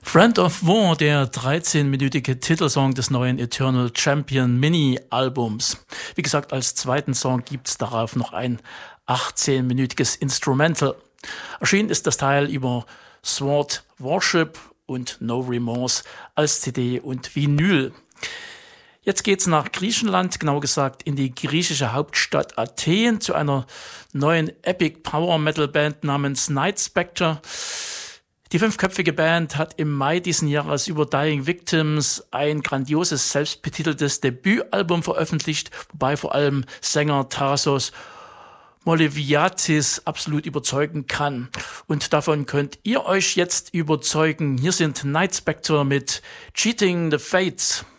Friend of War, der 13-minütige Titelsong des neuen Eternal Champion Mini-Albums. Wie gesagt, als zweiten Song gibt's darauf noch ein 18-minütiges Instrumental. Erschienen ist das Teil über Sword Worship und No Remorse als CD und Vinyl. Jetzt geht's nach Griechenland, genau gesagt in die griechische Hauptstadt Athen, zu einer neuen Epic Power Metal Band namens Night Spectre. Die 5-köpfige Band hat im Mai diesen Jahres über Dying Victims ein grandioses, selbstbetiteltes Debütalbum veröffentlicht, wobei vor allem Sänger Tasos Moliviatis absolut überzeugen kann. Und davon könnt ihr euch jetzt überzeugen. Hier sind Night Spectre mit Cheating the Fates.